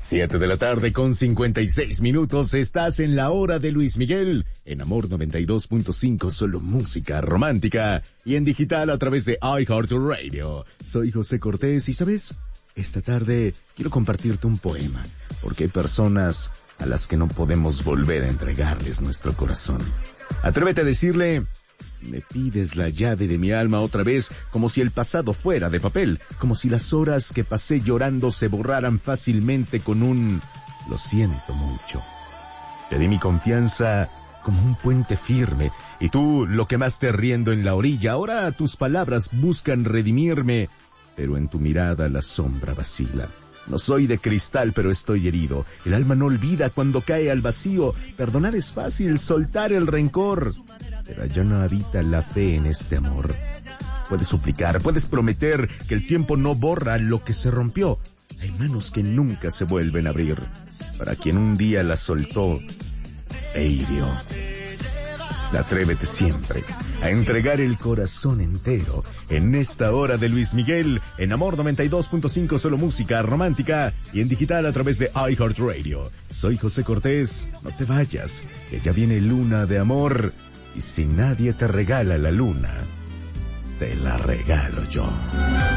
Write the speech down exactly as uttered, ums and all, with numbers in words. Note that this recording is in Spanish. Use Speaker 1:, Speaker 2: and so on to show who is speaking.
Speaker 1: Siete de la tarde con cincuenta y seis minutos, estás en la hora de Luis Miguel, en Amor noventa y dos punto cinco, solo música romántica, y en digital a través de iHeartRadio. Soy José Cortés y, ¿sabes? Esta tarde quiero compartirte un poema, porque hay personas a las que no podemos volver a entregarles nuestro corazón. Atrévete a decirle: me pides la llave de mi alma otra vez, como si el pasado fuera de papel, como si las horas que pasé llorando se borraran fácilmente con un lo siento mucho. Te di mi confianza como un puente firme, y tú lo quemaste riendo en la orilla. Ahora tus palabras buscan redimirme, pero en tu mirada la sombra vacila. No soy de cristal, pero estoy herido. El alma no olvida cuando cae al vacío. Perdonar es fácil, soltar el rencor, pero ya no habita la fe en este amor. Puedes suplicar, puedes prometer que el tiempo no borra lo que se rompió. Hay manos que nunca se vuelven a abrir, para quien un día la soltó e hirió. Atrévete siempre a entregar el corazón entero en esta hora de Luis Miguel, en Amor noventa y dos punto cinco, solo música romántica, y en digital a través de iHeartRadio. Soy José Cortés, no te vayas, que ya viene Luna de Amor, y si nadie te regala la luna, te la regalo yo.